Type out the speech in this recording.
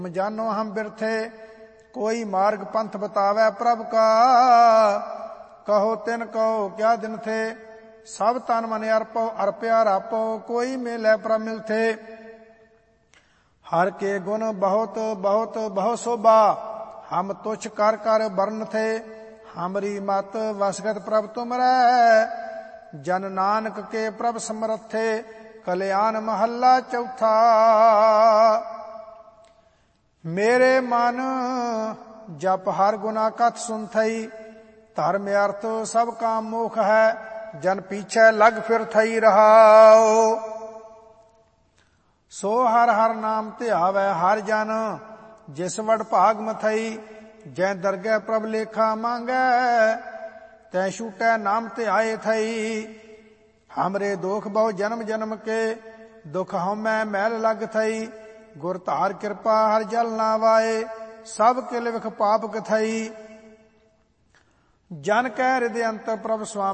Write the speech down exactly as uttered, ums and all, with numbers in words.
जानो हम बिरथे कोई मार्ग पंथ बतावे प्रभ का। कहो तिन कहो क्या दिन थे सब तन मन अर्पो अर्प्या रापो कोई मिले प्रभ मिलथे। हर के गुण बहुत बहुत बहु शोभा हम तुच्छ कर कर बरन थे। हमरी मत वसगत प्रभ तुम रै जन नानक के प्रभ समर्थे। कल्याण महला चौथा। मेरे मन जप हर गुना कथ सुन थई धर्म अर्थ सब काम मोख है। जन पीछे लग फिर थई रहाओ सो हर हर नाम ध्यावै हर जन जिस वड भाग मथई। जै दरगह प्रभ लेखा मांगै तै छूटै नाम ध्याए थई। हमरे दोख बहु जन्म जन्म के दुख हमै मैल लग थई। गुर धार कृपा हर जल ना वाए सब किल विख पाप कथई। जन कह हृदय अंतर प्रभ स्वामी